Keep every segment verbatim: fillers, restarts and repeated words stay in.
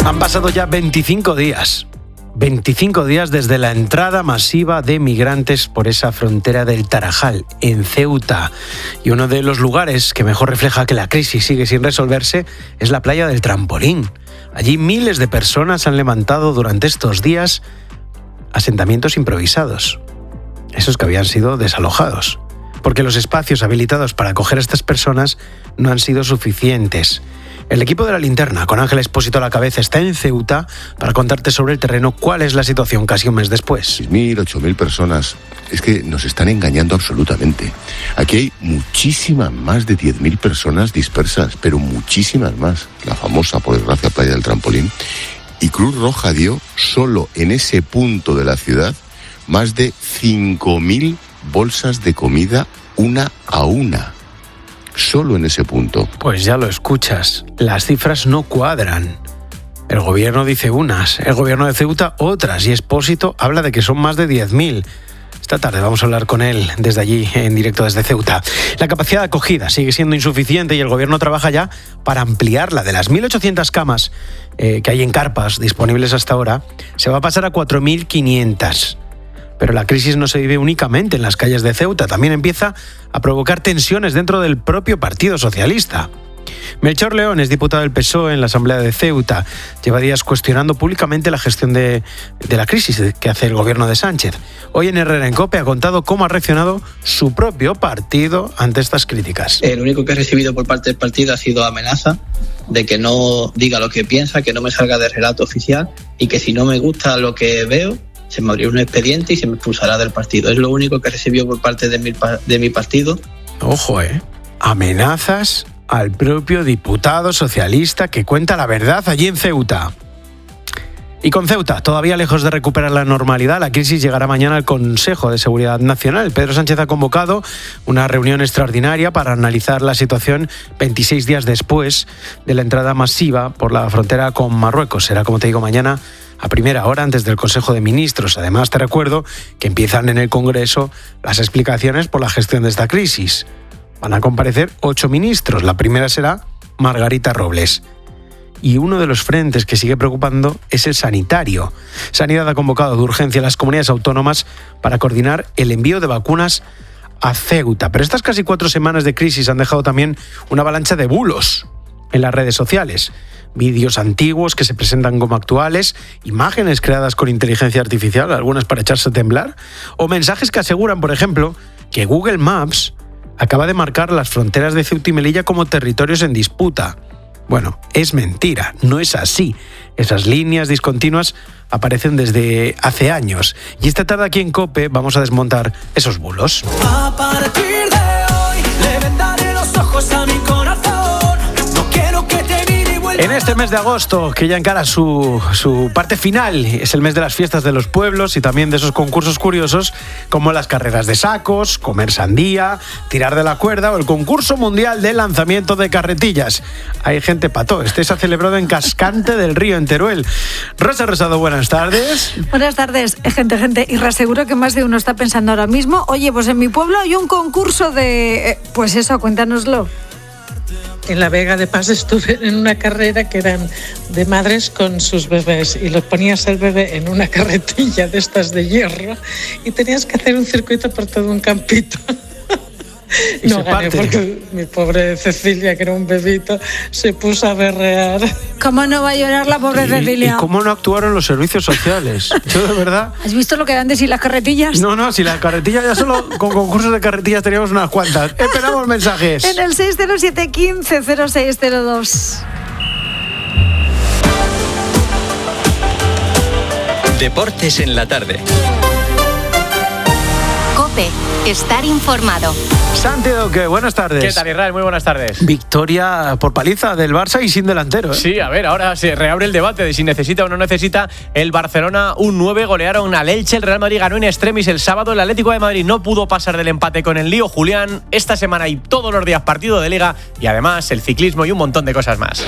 Han pasado ya veinticinco días. veinticinco días desde la entrada masiva de migrantes por esa frontera del Tarajal, en Ceuta. Y uno de los lugares que mejor refleja que la crisis sigue sin resolverse es la playa del Trampolín. Allí miles de personas han levantado durante estos días asentamientos improvisados. Esos que habían sido desalojados. Porque los espacios habilitados para acoger a estas personas no han sido suficientes. El equipo de La Linterna, con Ángel Expósito a la cabeza, está en Ceuta para contarte sobre el terreno cuál es la situación casi un mes después. seis mil, ocho mil personas. Es que nos están engañando absolutamente. Aquí hay muchísimas más de diez mil personas dispersas, pero muchísimas más. La famosa, por desgracia, playa del Trampolín. Y Cruz Roja dio, solo en ese punto de la ciudad, más de cinco mil bolsas de comida una a una. Solo en ese punto. Pues ya lo escuchas, las cifras no cuadran. El gobierno dice unas, el gobierno de Ceuta otras, y Expósito habla de que son más de diez mil. Esta tarde vamos a hablar con él desde allí, en directo desde Ceuta. La capacidad de acogida sigue siendo insuficiente y el gobierno trabaja ya para ampliarla. De las mil ochocientas camas eh, que hay en carpas disponibles hasta ahora, se va a pasar a cuatro mil quinientas. Pero la crisis no se vive únicamente en las calles de Ceuta, también empieza a provocar tensiones dentro del propio Partido Socialista. Melchor León es diputado del P S O E en la Asamblea de Ceuta. Lleva días cuestionando públicamente la gestión de, de la crisis que hace el gobierno de Sánchez. Hoy en Herrera en COPE ha contado cómo ha reaccionado su propio partido ante estas críticas. El único que he recibido por parte del partido ha sido amenaza de que no diga lo que piensa, que no me salga de relato oficial y que si no me gusta lo que veo, se me abrirá un expediente y se me expulsará del partido. Es lo único que recibió por parte de mi, de mi partido. Ojo, ¿eh? Amenazas al propio diputado socialista que cuenta la verdad allí en Ceuta. Y con Ceuta, todavía lejos de recuperar la normalidad, la crisis llegará mañana al Consejo de Seguridad Nacional. Pedro Sánchez ha convocado una reunión extraordinaria para analizar la situación veintiséis días después de la entrada masiva por la frontera con Marruecos. Será, como te digo, mañana a primera hora antes del Consejo de Ministros. Además, te recuerdo que empiezan en el Congreso las explicaciones por la gestión de esta crisis. Van a comparecer ocho ministros. La primera será Margarita Robles. Y uno de los frentes que sigue preocupando es el sanitario. Sanidad ha convocado de urgencia a las comunidades autónomas para coordinar el envío de vacunas a Ceuta. Pero estas casi cuatro semanas de crisis han dejado también una avalancha de bulos en las redes sociales. Vídeos antiguos que se presentan como actuales, imágenes creadas con inteligencia artificial, algunas para echarse a temblar, o mensajes que aseguran, por ejemplo, que Google Maps acaba de marcar las fronteras de Ceuta y Melilla como territorios en disputa. Bueno, es mentira, no es así. Esas líneas discontinuas aparecen desde hace años. Y esta tarde aquí en COPE vamos a desmontar esos bulos. A partir de hoy le vendaré los ojos a mi corazón. No quiero que te mire y vuelva. En este mes de agosto, que ya encara su, su parte final, es el mes de las fiestas de los pueblos y también de esos concursos curiosos como las carreras de sacos, comer sandía, tirar de la cuerda o el concurso mundial de lanzamiento de carretillas. Hay gente pató. Este se ha celebrado en Cascante del Río, en Teruel. Rosa Rosado, buenas tardes. Buenas tardes, gente, gente. Y reaseguro que más de uno está pensando ahora mismo, oye, pues en mi pueblo hay un concurso de... Eh, pues eso, cuéntanoslo. En la Vega de Paz estuve en una carrera que eran de madres con sus bebés y los ponías el bebé en una carretilla de estas de hierro y tenías que hacer un circuito por todo un campito. Y no se gané parte. porque mi pobre Cecilia, que era un bebito, se puso a berrear. ¿Cómo no va a llorar la pobre ¿Y, Cecilia? ¿Y cómo no actuaron los servicios sociales? Yo, de verdad... ¿Has visto lo que dan de sí las carretillas? No, no, si las carretillas ya solo con concursos de carretillas teníamos unas cuantas. Esperamos mensajes. En el seis cero siete, quince, cero seis cero dos. Deportes en la tarde. COPE, estar informado. Santi Duque, buenas tardes. ¿Qué tal, Israel? Muy buenas tardes. Victoria por paliza del Barça y sin delantero, ¿eh? Sí, a ver, ahora se reabre el debate de si necesita o no necesita el Barcelona un nueve. Golearon al Elche, el Real Madrid ganó en extremis el sábado, el Atlético de Madrid no pudo pasar del empate con el lío Julián. Esta semana hay todos los días partido de Liga y además el ciclismo y un montón de cosas más.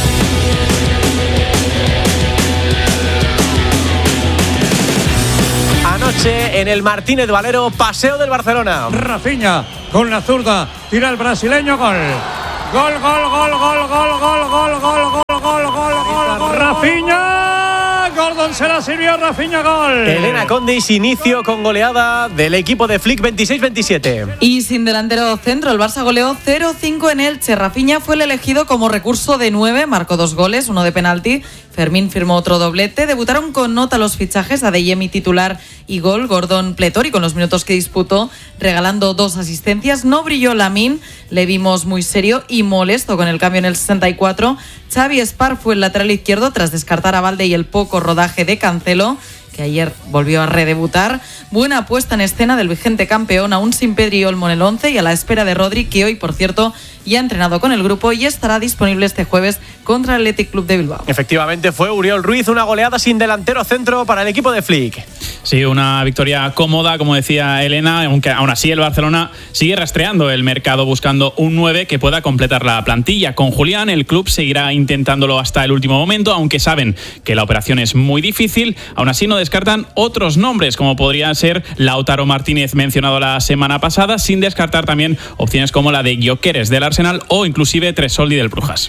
Anoche en el Martínez Valero, paseo del Barcelona. Rafinha con la zurda, tira el brasileño, gol. Gol, gol, gol, gol, gol, gol, gol, gol, gol, gol, gol, gol, gol. Rafinha, Gordon se la sirvió, Rafinha, gol. Elena Condis, inicio con goleada del equipo de Flick veintiséis veintisiete. Y sin delantero centro, el Barça goleó cero cinco en Elche. Rafinha fue el elegido como recurso de nueve, marcó dos goles, uno de penalti. Fermín firmó otro doblete. Debutaron con nota los fichajes, Adeyemi titular y gol, Gordon pletórico en los minutos que disputó, regalando dos asistencias. No brilló Lamine, le vimos muy serio y molesto con el cambio en el sesenta y cuatro. Xavi Espar fue el lateral izquierdo tras descartar a Valde y el poco rodaje de Cancelo, que ayer volvió a redebutar. Buena puesta en escena del vigente campeón, aún sin Pedri y Olmo en el once y a la espera de Rodri, que hoy, por cierto, ya ha entrenado con el grupo y estará disponible este jueves contra el Athletic Club de Bilbao. Efectivamente, fue Uriol Ruiz, una goleada sin delantero centro para el equipo de Flick. Sí, una victoria cómoda, como decía Elena, aunque aún así el Barcelona sigue rastreando el mercado buscando un nueve que pueda completar la plantilla. Con Julián, el club seguirá intentándolo hasta el último momento, aunque saben que la operación es muy difícil. Aún así no descartan otros nombres, como podría ser Lautaro Martínez, mencionado la semana pasada, sin descartar también opciones como la de Gyökeres del Arsenal o inclusive Tresoldi del Brujas.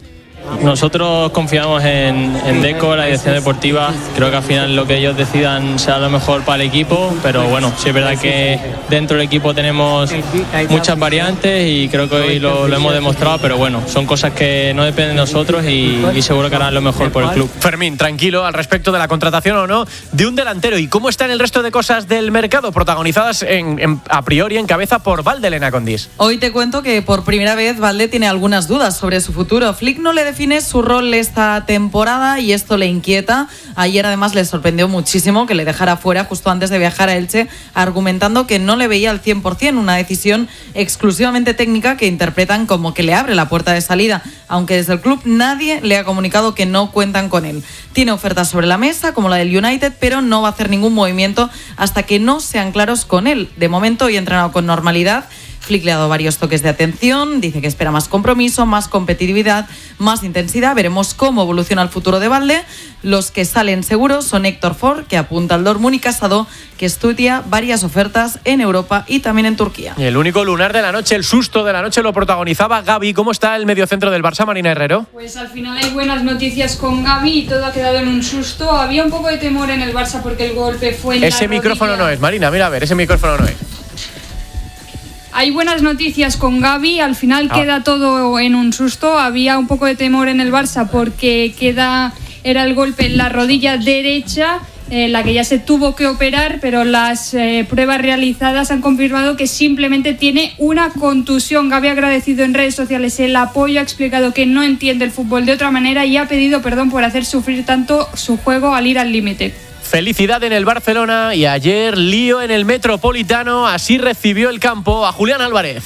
Nosotros confiamos en, en Deco, la dirección deportiva. Creo que al final lo que ellos decidan será lo mejor para el equipo, pero bueno, sí es verdad que dentro del equipo tenemos muchas variantes y creo que hoy lo, lo hemos demostrado, pero bueno, son cosas que no dependen de nosotros y, y seguro que harán lo mejor por el club. Fermín, tranquilo al respecto de la contratación o no de un delantero. ¿Y cómo están el resto de cosas del mercado protagonizadas en, en, a priori en cabeza por Valde, Elena Condis? Hoy te cuento que por primera vez Valde tiene algunas dudas sobre su futuro. Flick no le define su rol esta temporada y esto le inquieta. Ayer además le sorprendió muchísimo que le dejara fuera justo antes de viajar a Elche, argumentando que no le veía al cien por ciento, una decisión exclusivamente técnica que interpretan como que le abre la puerta de salida, aunque desde el club nadie le ha comunicado que no cuentan con él. Tiene ofertas sobre la mesa como la del United, pero no va a hacer ningún movimiento hasta que no sean claros con él. De momento hoy ha entrenado con normalidad. Flick le ha dado varios toques de atención, dice que espera más compromiso, más competitividad, más intensidad. Veremos cómo evoluciona el futuro de Valde. Los que salen seguros son Héctor Ford, que apunta al Dortmund, y Casado, que estudia varias ofertas en Europa y también en Turquía. Y el único lunar de la noche, el susto de la noche, lo protagonizaba Gavi. ¿Cómo está el mediocentro del Barça, Marina Herrero? Pues al final hay buenas noticias con Gavi y todo ha quedado en un susto. Había un poco de temor en el Barça porque el golpe fue en la rodilla. Ese micrófono no es, Marina, mira a ver, ese micrófono no es. Hay buenas noticias con Gavi, al final ah. queda todo en un susto. Había un poco de temor en el Barça porque queda era el golpe en la rodilla derecha, eh, la que ya se tuvo que operar, pero las eh, pruebas realizadas han confirmado que simplemente tiene una contusión. Gavi ha agradecido en redes sociales el apoyo, ha explicado que no entiende el fútbol de otra manera y ha pedido perdón por hacer sufrir tanto su juego al ir al límite. Felicidad en el Barcelona y ayer lío en el Metropolitano. Así recibió el campo a Julián Álvarez.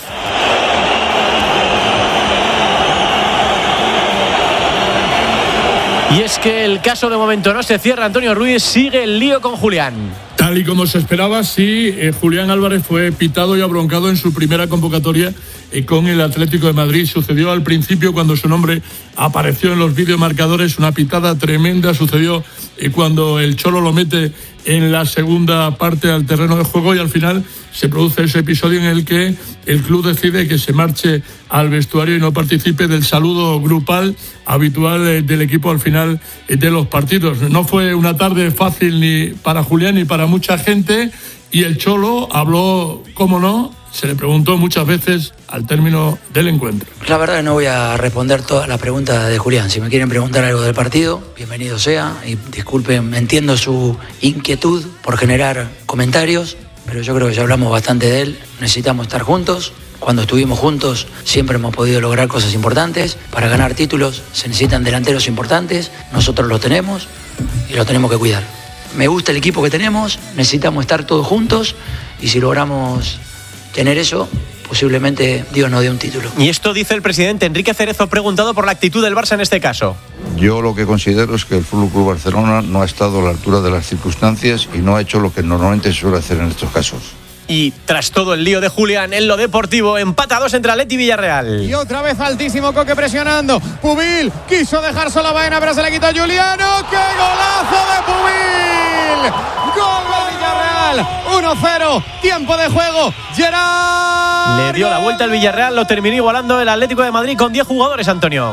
Y es que el caso de momento no se cierra, Antonio Ruiz, sigue el lío con Julián. Tal y como se esperaba, sí, eh, Julián Álvarez fue pitado y abroncado en su primera convocatoria eh, con el Atlético de Madrid. Sucedió al principio cuando su nombre apareció en los videomarcadores, una pitada tremenda. Sucedió eh, cuando el Cholo lo mete en la segunda parte al terreno de juego y al final se produce ese episodio en el que el club decide que se marche al vestuario y no participe del saludo grupal habitual eh, del equipo al final eh, de los partidos. No fue una tarde fácil ni para Julián ni para mucha gente y el Cholo habló, cómo no, se le preguntó muchas veces al término del encuentro. La verdad que no voy a responder todas las preguntas de Julián. Si me quieren preguntar algo del partido, bienvenido sea. Y disculpen, entiendo su inquietud por generar comentarios, pero yo creo que ya hablamos bastante de él. Necesitamos estar juntos. Cuando estuvimos juntos siempre hemos podido lograr cosas importantes. Para ganar títulos se necesitan delanteros importantes. Nosotros los tenemos y los tenemos que cuidar. Me gusta el equipo que tenemos, necesitamos estar todos juntos y si logramos tener eso, posiblemente Dios nos dé un título. Y esto dice el presidente Enrique Cerezo, preguntado por la actitud del Barça en este caso. Yo lo que considero es que el F C Barcelona no ha estado a la altura de las circunstancias y no ha hecho lo que normalmente se suele hacer en estos casos. Y tras todo el lío de Julián en lo deportivo, empatados entre Atleti y Villarreal. Y otra vez altísimo Coque presionando. Pubil quiso dejar sola Baena, pero se le quitó Juliano. ¡Qué golazo de Pubil! ¡Gol de Villarreal! uno cero, tiempo de juego. Gerard le dio la vuelta al Villarreal, lo terminó igualando el Atlético de Madrid con diez jugadores, Antonio.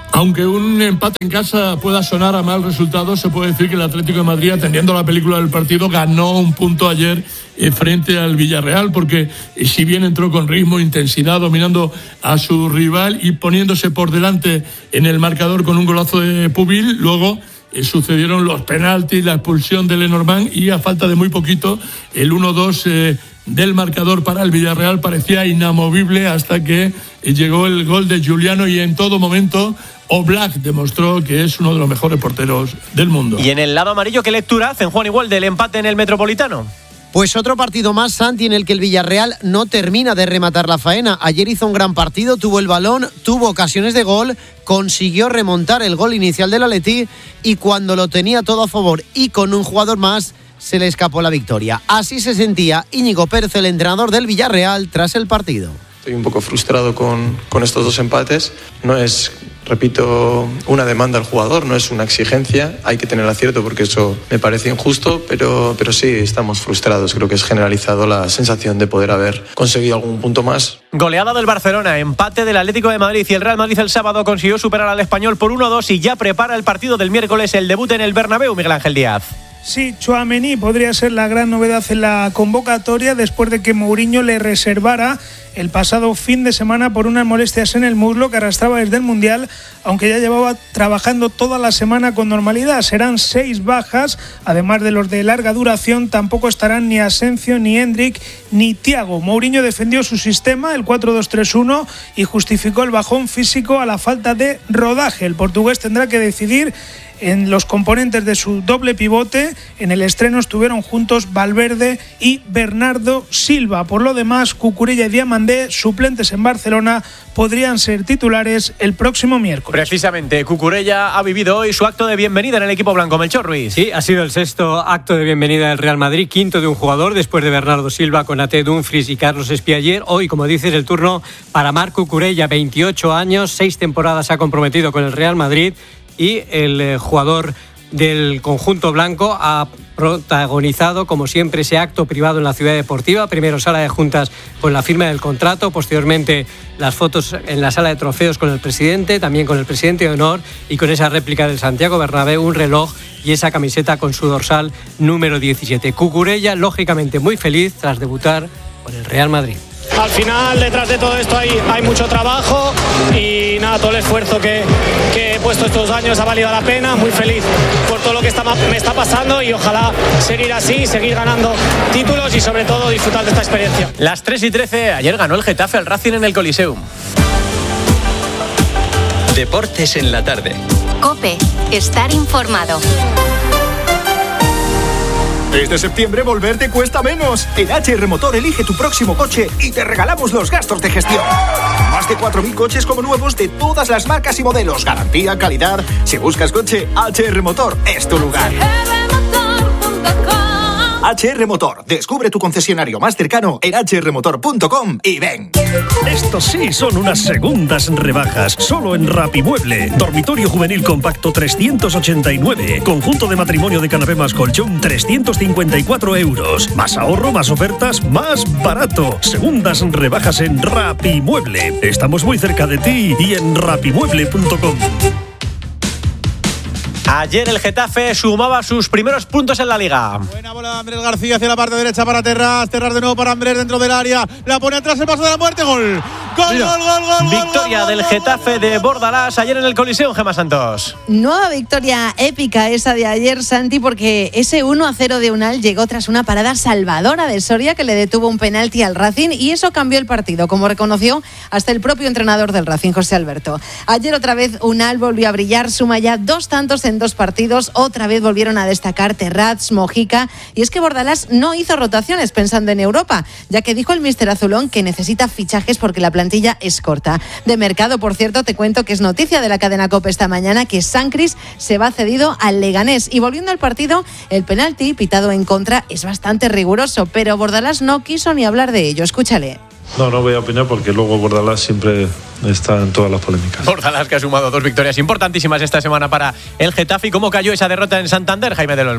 Aunque un empate en casa pueda sonar a mal resultado, se puede decir que el Atlético de Madrid, atendiendo a la película del partido, ganó un punto ayer eh, frente al Villarreal, porque eh, si bien entró con ritmo, intensidad, dominando a su rival y poniéndose por delante en el marcador con un golazo de Pubil, luego eh, sucedieron los penaltis, la expulsión de Lenormand y a falta de muy poquito el uno dos eh, del marcador para el Villarreal parecía inamovible hasta que eh, llegó el gol de Giuliano y en todo momento Oblak demostró que es uno de los mejores porteros del mundo. Y en el lado amarillo, ¿qué lectura hacen, Juan, igual del empate en el Metropolitano? Pues otro partido más, Santi, en el que el Villarreal no termina de rematar la faena. Ayer hizo un gran partido, tuvo el balón, tuvo ocasiones de gol, consiguió remontar el gol inicial del Atleti y cuando lo tenía todo a favor y con un jugador más, se le escapó la victoria. Así se sentía Íñigo Pérez, el entrenador del Villarreal, tras el partido. Estoy un poco frustrado con, con estos dos empates. No es, repito, una demanda al jugador, no es una exigencia. Hay que tener acierto porque eso me parece injusto, pero, pero sí, estamos frustrados. Creo que es generalizado la sensación de poder haber conseguido algún punto más. Goleada del Barcelona, empate del Atlético de Madrid y el Real Madrid el sábado consiguió superar al Español por uno a dos y ya prepara el partido del miércoles, el debut en el Bernabéu, Miguel Ángel Díaz. Sí, Tchouaméni podría ser la gran novedad en la convocatoria después de que Mourinho le reservara el pasado fin de semana por unas molestias en el muslo que arrastraba desde el Mundial, aunque ya llevaba trabajando toda la semana con normalidad. Serán seis bajas, además de los de larga duración, tampoco estarán ni Asensio, ni Hendrik, ni Thiago. Mourinho defendió su sistema, el cuatro dos tres uno, y justificó el bajón físico a la falta de rodaje. El portugués tendrá que decidir en los componentes de su doble pivote. En el estreno estuvieron juntos Valverde y Bernardo Silva. Por lo demás, Cucurella y Diamandé, suplentes en Barcelona, podrían ser titulares el próximo miércoles. Precisamente, Cucurella ha vivido hoy su acto de bienvenida en el equipo blanco. Melchor Ruiz. Sí, ha sido el sexto acto de bienvenida del Real Madrid, quinto de un jugador, después de Bernardo Silva, Konaté, Dumfries y Carlos Espialler. Hoy, como dices, el turno para Marc Cucurella, veintiocho años, seis temporadas ha comprometido con el Real Madrid, y el eh, jugador del conjunto blanco ha protagonizado, como siempre, ese acto privado en la ciudad deportiva. Primero sala de juntas con la firma del contrato, posteriormente las fotos en la sala de trofeos con el presidente, también con el presidente de honor y con esa réplica del Santiago Bernabéu, un reloj y esa camiseta con su dorsal número diecisiete. Cucurella, lógicamente, muy feliz tras debutar con el Real Madrid. Al final, detrás de todo esto hay, hay mucho trabajo y nada, todo el esfuerzo que, que he puesto estos años ha valido la pena. Muy feliz por todo lo que está, me está pasando y ojalá seguir así, seguir ganando títulos y sobre todo disfrutar de esta experiencia. Las tres y trece, ayer ganó el Getafe al Racing en el Coliseum. Deportes en la tarde. COPE, estar informado. Este septiembre volver te cuesta menos. En H R Motor elige tu próximo coche y te regalamos los gastos de gestión. Más de cuatro mil coches como nuevos de todas las marcas y modelos. Garantía, calidad. Si buscas coche, H R Motor es tu lugar. H R Motor. Descubre tu concesionario más cercano en h r motor punto com y ven. Estos sí son unas segundas rebajas. Solo en Rapimueble. Dormitorio juvenil compacto trescientos ochenta y nueve. Conjunto de matrimonio de canapé más colchón trescientos cincuenta y cuatro euros. Más ahorro, más ofertas, más barato. Segundas rebajas en Rapimueble. Estamos muy cerca de ti y en rapimueble punto com. Ayer el Getafe sumaba sus primeros puntos en la Liga. Buena bola de Andrés García hacia la parte derecha para Terrás. Terrás de nuevo para Andrés dentro del área. La pone atrás, el paso de la muerte. Gol. Gol, Mira. gol, gol, gol. Victoria gol, del gol, Getafe gol, de Bordalás ayer en el Coliseum, Gemma Santos. Nueva victoria épica esa de ayer, Santi, porque ese uno a cero de Unal llegó tras una parada salvadora de Soria que le detuvo un penalti al Racing y eso cambió el partido, como reconoció hasta el propio entrenador del Racing, José Alberto. Ayer otra vez Unal volvió a brillar, suma ya dos tantos en dos partidos. Otra vez volvieron a destacar Terrats, Mojica, y es que Bordalás no hizo rotaciones pensando en Europa, ya que dijo el míster azulón que necesita fichajes porque la plantilla es corta. De mercado, por cierto, te cuento que es noticia de la cadena COPE esta mañana que Sancris se va cedido al Leganés. Y volviendo al partido, el penalti pitado en contra es bastante riguroso, pero Bordalás no quiso ni hablar de ello. Escúchale. No, no voy a opinar porque luego Bordalás siempre está en todas las polémicas. Bordalás que ha sumado dos victorias importantísimas esta semana para el Getafe. ¿Y cómo cayó esa derrota en Santander, Jaime del Olmo?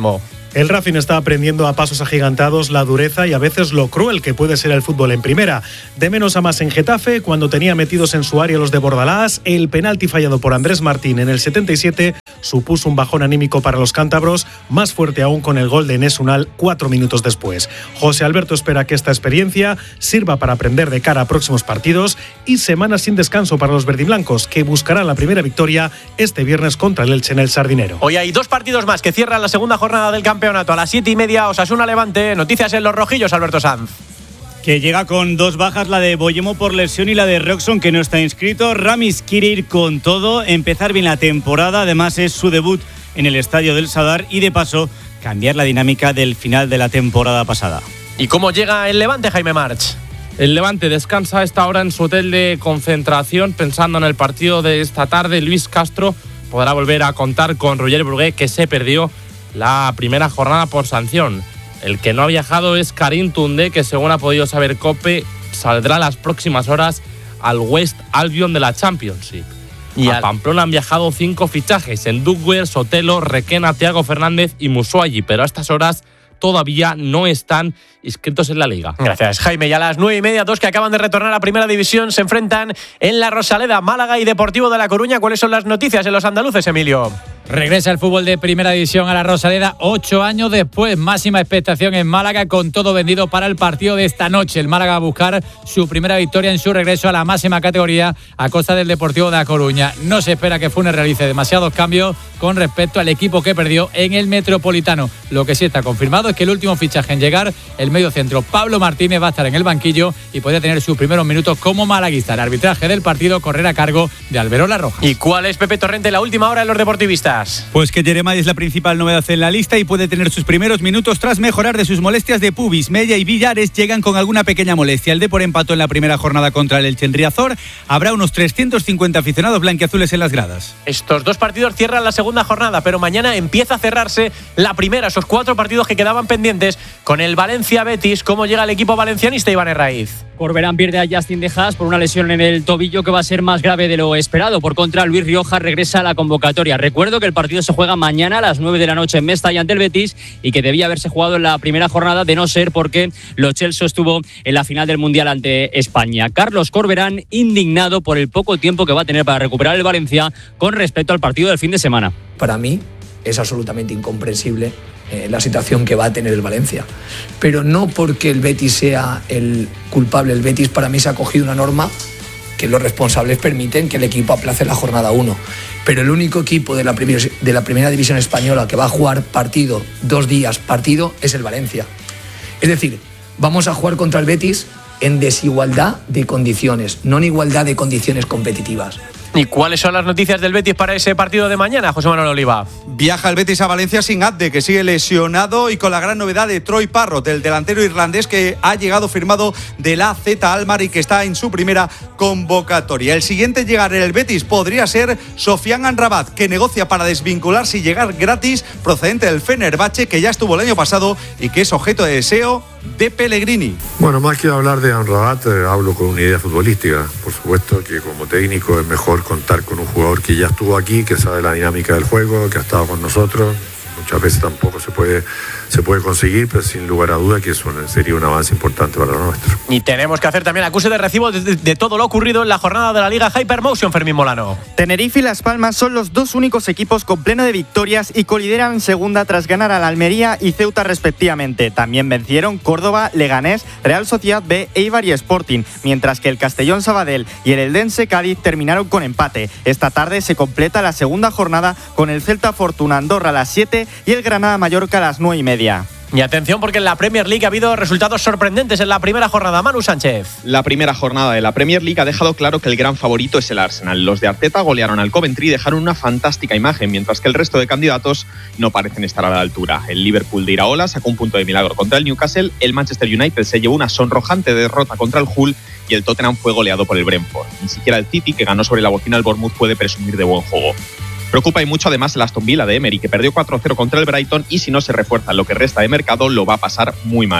El Racing está aprendiendo a pasos agigantados la dureza y a veces lo cruel que puede ser el fútbol en primera. De menos a más en Getafe, cuando tenía metidos en su área los de Bordalás, el penalti fallado por Andrés Martín en el setenta y siete supuso un bajón anímico para los cántabros, más fuerte aún con el gol de Enes Unal cuatro minutos después. José Alberto espera que esta experiencia sirva para aprender de cara a próximos partidos y semanas sin descanso para los verdiblancos, que buscarán la primera victoria este viernes contra el Elche en el Sardinero. Hoy hay dos partidos más que cierran la segunda jornada del campeonato. A las siete y media, Osasuna Levante. Noticias en los rojillos, Alberto Sanz. Que llega con dos bajas, la de Boyemo por lesión y la de Roxon, que no está inscrito. Ramis quiere ir con todo, empezar bien la temporada. Además, es su debut en el Estadio del Sadar y, de paso, cambiar la dinámica del final de la temporada pasada. ¿Y cómo llega el Levante, Jaime March? El Levante descansa a esta hora en su hotel de concentración pensando en el partido de esta tarde. Luis Castro podrá volver a contar con Roger Brugué, que se perdió la primera jornada por sanción. El que no ha viajado es Karim Toundé, que según ha podido saber COPE saldrá las próximas horas al West Albion de la Championship. Y a al... Pamplona han viajado cinco fichajes: en Duguer, Sotelo, Requena, Thiago Fernández y Musuayi, pero a estas horas todavía no están inscritos en la liga. Gracias, Jaime. Y a las nueve y media, dos que acaban de retornar a Primera División se enfrentan en la Rosaleda, Málaga y Deportivo de La Coruña. ¿Cuáles son las noticias en los andaluces, Emilio? Regresa el fútbol de Primera División a la Rosaleda ocho años después. Máxima expectación en Málaga, con todo vendido para el partido de esta noche. El Málaga va a buscar su primera victoria en su regreso a la máxima categoría a costa del Deportivo de La Coruña. No se espera que Funes realice demasiados cambios con respecto al equipo que perdió en el Metropolitano. Lo que sí está confirmado es que el último fichaje en llegar, el mediocentro Pablo Martínez, va a estar en el banquillo y podría tener sus primeros minutos como malaguista. El arbitraje del partido correrá a cargo de Alberola Rojas. ¿Y cuál es, Pepe Torrente, la última hora en los deportivistas? Pues que Jeremai es la principal novedad en la lista y puede tener sus primeros minutos tras mejorar de sus molestias de pubis. Mella y Villares llegan con alguna pequeña molestia. El Depor empató en la primera jornada contra el Elche en Riazor. Habrá unos trescientos cincuenta aficionados blanquiazules en las gradas. Estos dos partidos cierran la segunda jornada, pero mañana empieza a cerrarse la primera. Esos cuatro partidos que quedaban pendientes con el Valencia-Betis. ¿Cómo llega el equipo valencianista, Iván Herraiz? Corberán pierde a Justin de Haas por una lesión en el tobillo que va a ser más grave de lo esperado. Por contra, Luis Rioja regresa a la convocatoria. Recuerdo que el partido se juega mañana a las nueve de la noche en Mestalla ante el Betis y que debía haberse jugado en la primera jornada, de no ser porque Lo Celso estuvo en la final del Mundial ante España. Carlos Corberán indignado por el poco tiempo que va a tener para recuperar el Valencia con respecto al partido del fin de semana. Para mí es absolutamente incomprensible Eh, la situación que va a tener el Valencia, pero no porque el Betis sea el culpable. El Betis, para mí, se ha cogido una norma que los responsables permiten que el equipo aplace la jornada uno, pero el único equipo de la, primer, de la primera división española que va a jugar partido, dos días partido, es el Valencia. Es decir, vamos a jugar contra el Betis en desigualdad de condiciones, no en igualdad de condiciones competitivas. ¿Y cuáles son las noticias del Betis para ese partido de mañana, José Manuel Oliva? Viaja el Betis a Valencia sin Abde, que sigue lesionado, y con la gran novedad de Troy Parrott, el delantero irlandés que ha llegado firmado del A Z Alkmaar y que está en su primera convocatoria. El siguiente en llegar en el Betis podría ser Sofiane Amrabat, que negocia para desvincularse y llegar gratis, procedente del Fenerbahce, que ya estuvo el año pasado y que es objeto de deseo de Pellegrini. Bueno, más que hablar de Amrabat, eh, hablo con una idea futbolística. Por supuesto que como técnico es mejor contar con un jugador que ya estuvo aquí, que sabe la dinámica del juego, que ha estado con nosotros. Muchas veces tampoco se puede, se puede conseguir, pero sin lugar a duda que eso sería un avance importante para lo nuestro. Y tenemos que hacer también acuse de recibo de, de, de todo lo ocurrido en la jornada de la Liga Hypermotion, Fermín Molano. Tenerife y Las Palmas son los dos únicos equipos con pleno de victorias y colideran en segunda tras ganar a la Almería y Ceuta respectivamente. También vencieron Córdoba, Leganés, Real Sociedad B, Eibar y Sporting, mientras que el Castellón Sabadell y el Eldense Cádiz terminaron con empate. Esta tarde se completa la segunda jornada con el Celta Fortuna Andorra a las siete y el Granada Mallorca a las nueve y media. Y atención, porque en la Premier League ha habido resultados sorprendentes en la primera jornada. Manu Sánchez. La primera jornada de la Premier League ha dejado claro que el gran favorito es el Arsenal. Los de Arteta golearon al Coventry y dejaron una fantástica imagen, mientras que el resto de candidatos no parecen estar a la altura. El Liverpool de Iraola sacó un punto de milagro contra el Newcastle, el Manchester United se llevó una sonrojante derrota contra el Hull y el Tottenham fue goleado por el Brentford. Ni siquiera el City, que ganó sobre la bocina al Bournemouth, puede presumir de buen juego. Preocupa y mucho además el Aston Villa de Emery, que perdió cuatro cero contra el Brighton y si no se refuerza lo que resta de mercado lo va a pasar muy mal.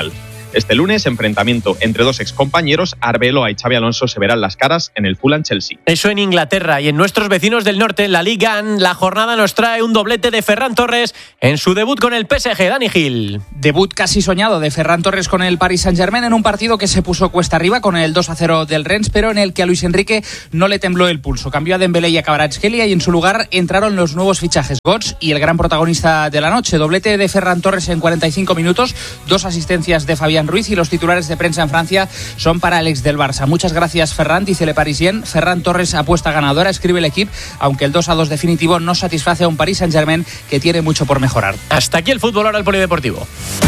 Este lunes, enfrentamiento entre dos excompañeros, Arbeloa y Xabi Alonso se verán las caras en el Fulham-Chelsea. Eso en Inglaterra, y en nuestros vecinos del norte, en la Liga, la jornada nos trae un doblete de Ferran Torres en su debut con el P S G. Dani Gil. Debut casi soñado de Ferran Torres con el Paris Saint-Germain en un partido que se puso cuesta arriba con el dos a cero del Rennes, pero en el que a Luis Enrique no le tembló el pulso. Cambió a Dembélé y a Kvaratskhelia y en su lugar entraron los nuevos fichajes Götze y el gran protagonista de la noche. Doblete de Ferran Torres en cuarenta y cinco minutos, dos asistencias de Fabián Ruiz y los titulares de prensa en Francia son para el ex del Barça. Muchas gracias Ferran, dice Le Parisien. Ferran Torres apuesta ganadora, escribe el equipo, aunque el dos a dos definitivo no satisface a un Paris Saint-Germain que tiene mucho por mejorar. Hasta aquí el fútbol, ahora el polideportivo.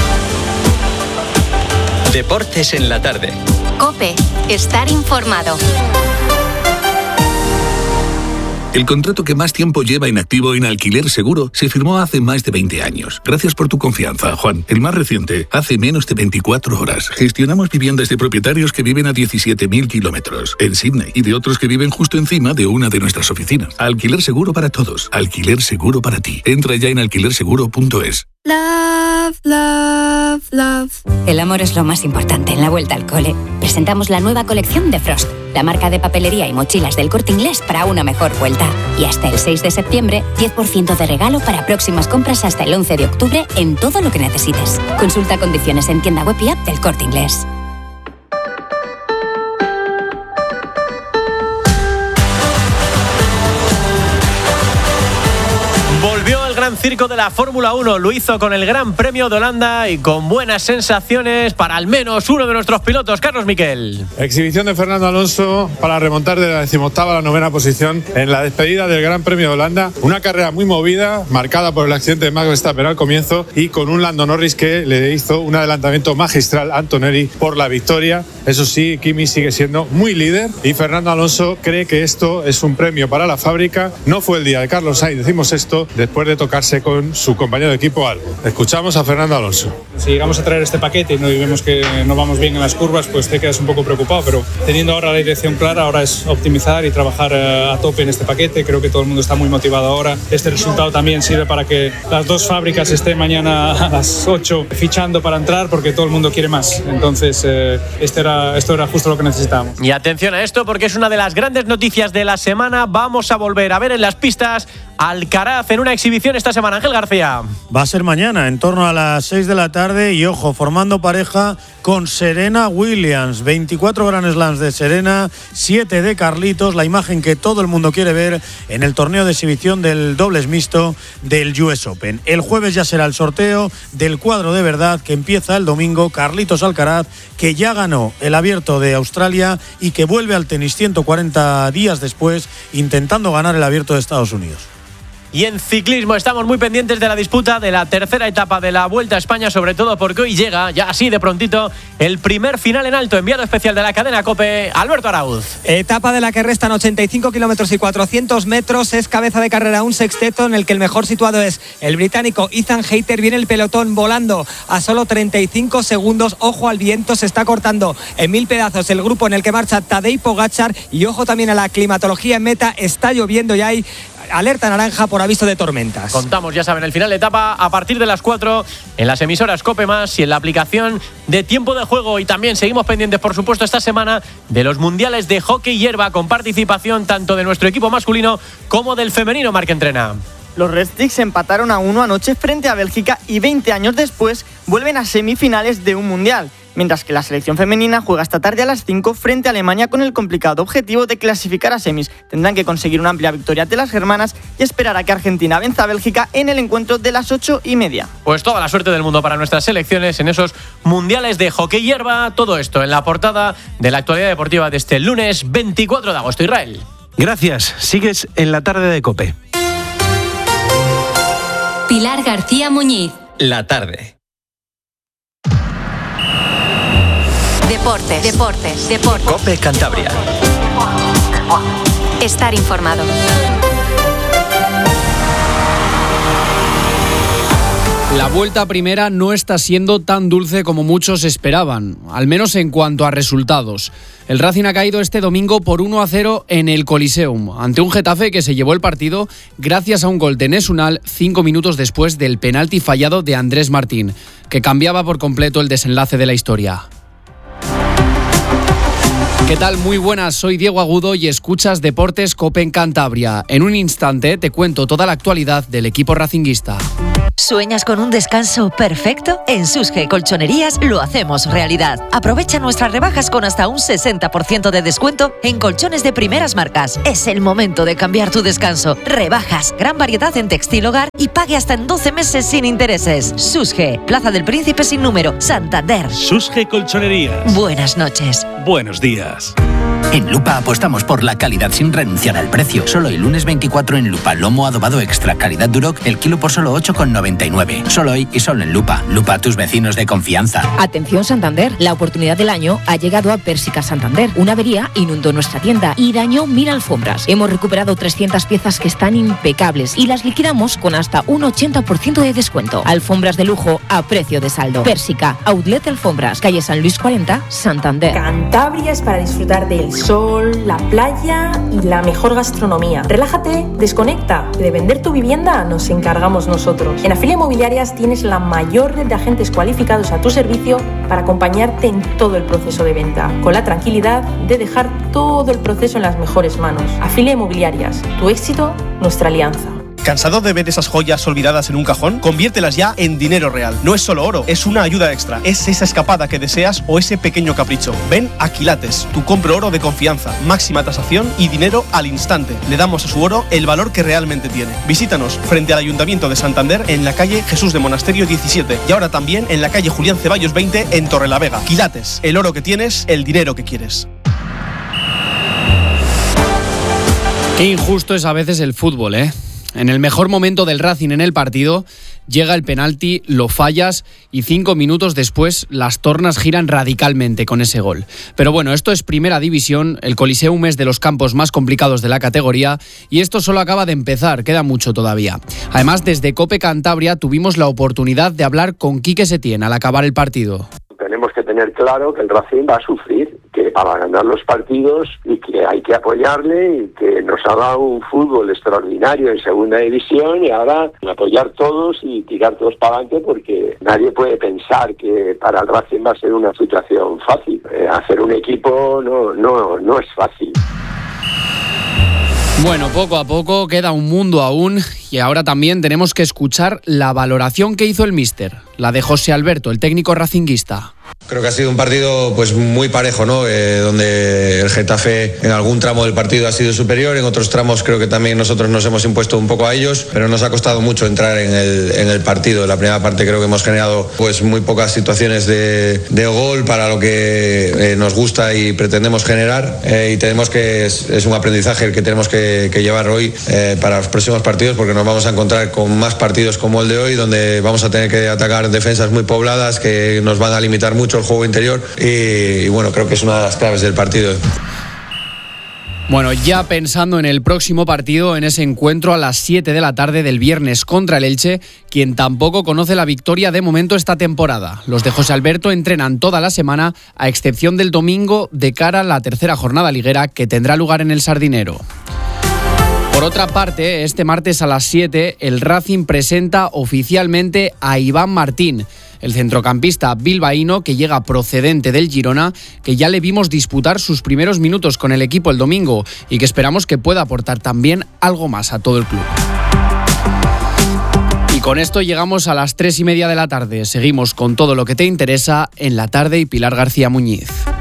Deportes en la tarde. COPE, estar informado. El contrato que más tiempo lleva inactivo en Alquiler Seguro se firmó hace más de veinte años. Gracias por tu confianza, Juan. El más reciente, hace menos de veinticuatro horas. Gestionamos viviendas de propietarios que viven a diecisiete mil kilómetros en Sydney y de otros que viven justo encima de una de nuestras oficinas. Alquiler Seguro para todos. Alquiler Seguro para ti. Entra ya en alquiler seguro punto es. Love, love, love. El amor es lo más importante en la vuelta al cole. Presentamos la nueva colección de Frost, la marca de papelería y mochilas del Corte Inglés para una mejor vuelta. Y hasta el seis de septiembre, diez por ciento de regalo para próximas compras hasta el once de octubre en todo lo que necesites. Consulta condiciones en tienda web y app del Corte Inglés. Volvió el gran circo de la Fórmula uno, lo hizo con el Gran Premio de Holanda y con buenas sensaciones para al menos uno de nuestros pilotos, Carlos Miquel. Exhibición de Fernando Alonso para remontar de la decimoctava a la novena posición en la despedida del Gran Premio de Holanda. Una carrera muy movida, marcada por el accidente de Max Verstappen al comienzo y con un Lando Norris que le hizo un adelantamiento magistral a Antonelli por la victoria. Eso sí, Kimi sigue siendo muy líder y Fernando Alonso cree que esto es un premio para la fábrica. No fue el día de Carlos Sainz, decimos esto después de tocarse con su compañero de equipo Albon. Escuchamos a Fernando Alonso. Si llegamos a traer este paquete y no vemos que no vamos bien en las curvas, pues te quedas un poco preocupado, pero teniendo ahora la dirección clara, ahora es optimizar y trabajar a tope en este paquete. Creo que todo el mundo está muy motivado ahora. Este resultado también sirve para que las dos fábricas estén mañana a las ocho fichando para entrar, porque todo el mundo quiere más. Entonces, eh, este era, esto era justo lo que necesitábamos. Y atención a esto, porque es una de las grandes noticias de la semana. Vamos a volver a ver en las pistas Alcaraz en una exhibición esta semana. Ángel García. Va a ser mañana, en torno a las seis de la tarde, y ojo, formando pareja con Serena Williams. veinticuatro Grand Slams de Serena, siete de Carlitos, la imagen que todo el mundo quiere ver en el torneo de exhibición del dobles mixto del U S Open. El jueves ya será el sorteo del cuadro de verdad, que empieza el domingo. Carlitos Alcaraz, que ya ganó el Abierto de Australia y que vuelve al tenis ciento cuarenta días después, intentando ganar el Abierto de Estados Unidos. Y en ciclismo estamos muy pendientes de la disputa de la tercera etapa de la Vuelta a España, sobre todo porque hoy llega, ya así de prontito, el primer final en alto. Enviado especial de la cadena COPE, Alberto Arauz. Etapa de la que restan ochenta y cinco kilómetros y cuatrocientos metros. Es cabeza de carrera un sexteto en el que el mejor situado es el británico Ethan Hayter. Viene el pelotón volando a solo treinta y cinco segundos. Ojo al viento, se está cortando en mil pedazos el grupo en el que marcha Tadej Pogačar. Y ojo también a la climatología en meta. Está lloviendo y hay alerta naranja por aviso de tormentas. Contamos, ya saben, el final de etapa a partir de las cuatro en las emisoras COPE Más y en la aplicación de Tiempo de Juego. Y también seguimos pendientes, por supuesto, esta semana de los mundiales de hockey hierba, con participación tanto de nuestro equipo masculino como del femenino. Marc Entrena. Los Red Sticks empataron a uno anoche frente a Bélgica y veinte años después vuelven a semifinales de un mundial. Mientras que la selección femenina juega esta tarde a las cinco frente a Alemania con el complicado objetivo de clasificar a semis. Tendrán que conseguir una amplia victoria ante las germanas y esperar a que Argentina venza a Bélgica en el encuentro de las ocho y media. Pues toda la suerte del mundo para nuestras selecciones en esos mundiales de hockey hierba. Todo esto en la portada de la actualidad deportiva de este lunes veinticuatro de agosto. Israel. Gracias. Sigues en la tarde de COPE. Pilar García Muñiz. La tarde. Deportes, deportes, deportes. COPE Cantabria. Estar informado. La vuelta a primera no está siendo tan dulce como muchos esperaban, al menos en cuanto a resultados. El Racing ha caído este domingo por uno a cero en el Coliseum, ante un Getafe que se llevó el partido gracias a un gol de Enes Unal cinco minutos después del penalti fallado de Andrés Martín, que cambiaba por completo el desenlace de la historia. ¿Qué tal? Muy buenas, soy Diego Agudo y escuchas Deportes COPE en Cantabria. En un instante te cuento toda la actualidad del equipo racinguista. ¿Sueñas con un descanso perfecto? En Susge Colchonerías lo hacemos realidad. Aprovecha nuestras rebajas con hasta un sesenta por ciento de descuento en colchones de primeras marcas. Es el momento de cambiar tu descanso. Rebajas, gran variedad en textil hogar y pague hasta en doce meses sin intereses. Susge, Plaza del Príncipe sin número, Santander. Susge Colchonerías. Buenas noches. Buenos días. En Lupa apostamos por la calidad sin renunciar al precio. Solo el lunes veinticuatro en Lupa, lomo adobado extra calidad Duroc, el kilo por solo ocho con noventa y nueve. Solo hoy y solo en Lupa. Lupa, tus vecinos de confianza. Atención Santander, la oportunidad del año ha llegado a Pérsica Santander. Una avería inundó nuestra tienda y dañó mil alfombras. Hemos recuperado trescientas piezas que están impecables y las liquidamos con hasta un ochenta por ciento de descuento. Alfombras de lujo a precio de saldo. Pérsica, Outlet Alfombras, calle San Luis cuarenta, Santander. Cantabria es para disfrutar del sol, la playa y la mejor gastronomía. Relájate, desconecta. De vender tu vivienda nos encargamos nosotros. En Afilia Inmobiliarias tienes la mayor red de agentes cualificados a tu servicio para acompañarte en todo el proceso de venta, con la tranquilidad de dejar todo el proceso en las mejores manos. Afilia Inmobiliarias, tu éxito, nuestra alianza. ¿Cansado de ver esas joyas olvidadas en un cajón? Conviértelas ya en dinero real. No es solo oro, es una ayuda extra. Es esa escapada que deseas o ese pequeño capricho. Ven a Quilates, tu compro oro de confianza, máxima tasación y dinero al instante. Le damos a su oro el valor que realmente tiene. Visítanos frente al Ayuntamiento de Santander en la calle Jesús de Monasterio diecisiete y ahora también en la calle Julián Ceballos veinte en Torrelavega. Quilates, el oro que tienes, el dinero que quieres. Qué injusto es a veces el fútbol, ¿eh? En el mejor momento del Racing en el partido, llega el penalti, lo fallas y cinco minutos después las tornas giran radicalmente con ese gol. Pero bueno, esto es primera división, el Coliseum es de los campos más complicados de la categoría y esto solo acaba de empezar, queda mucho todavía. Además, desde COPE Cantabria tuvimos la oportunidad de hablar con Quique Setién al acabar el partido. Tenemos que tener claro que el Racing va a sufrir, que va a ganar los partidos y que hay que apoyarle y que nos ha dado un fútbol extraordinario en segunda división y ahora apoyar todos y tirar todos para adelante porque nadie puede pensar que para el Racing va a ser una situación fácil. Eh, hacer un equipo no, no, no es fácil. Bueno, poco a poco queda un mundo aún y ahora también tenemos que escuchar la valoración que hizo el míster, la de José Alberto, el técnico racinguista. Creo que ha sido un partido pues muy parejo, ¿no? Eh, donde el Getafe en algún tramo del partido ha sido superior, en otros tramos creo que también nosotros nos hemos impuesto un poco a ellos, pero nos ha costado mucho entrar en el, en el partido. En la primera parte creo que hemos generado pues muy pocas situaciones de, de gol para lo que eh, nos gusta y pretendemos generar eh, y tenemos que, es, es un aprendizaje el que tenemos que, que llevar hoy eh, para los próximos partidos porque nos vamos a encontrar con más partidos como el de hoy donde vamos a tener que atacar defensas muy pobladas que nos van a limitar mucho el juego interior y, y bueno, creo que es una de las claves del partido. Bueno, ya pensando en el próximo partido, en ese encuentro a las siete de la tarde del viernes contra el Elche, quien tampoco conoce la victoria de momento esta temporada. Los de José Alberto entrenan toda la semana, a excepción del domingo, de cara a la tercera jornada liguera que tendrá lugar en el Sardinero. Por otra parte, este martes a las siete, el Racing presenta oficialmente a Iván Martín, el centrocampista bilbaíno que llega procedente del Girona, que ya le vimos disputar sus primeros minutos con el equipo el domingo y que esperamos que pueda aportar también algo más a todo el club. Y con esto llegamos a las tres y media de la tarde. Seguimos con todo lo que te interesa en La Tarde y Pilar García Muñiz.